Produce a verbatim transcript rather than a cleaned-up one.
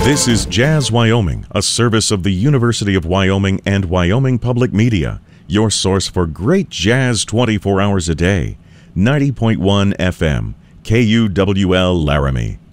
This is Jazz Wyoming, a service of the University of Wyoming and Wyoming Public Media, your source for great jazz twenty-four hours a day. ninety point one F M, K U W L Laramie.